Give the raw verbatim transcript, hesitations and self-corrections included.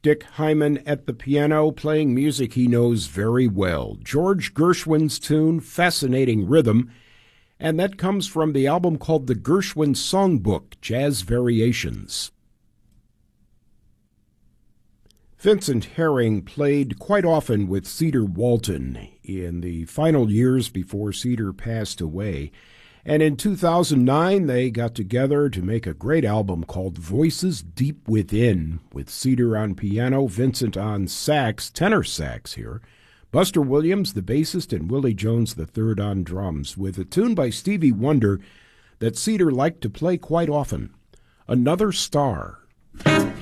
Dick Hyman at the piano, playing music he knows very well. George Gershwin's tune, Fascinating Rhythm, and that comes from the album called The Gershwin Songbook, Jazz Variations. Vincent Herring played quite often with Cedar Walton in the final years before Cedar passed away. And in two thousand nine, they got together to make a great album called Voices Deep Within, with Cedar on piano, Vincent on sax, tenor sax here, Buster Williams, the bassist, and Willie Jones the third on drums, with a tune by Stevie Wonder that Cedar liked to play quite often, Another Star.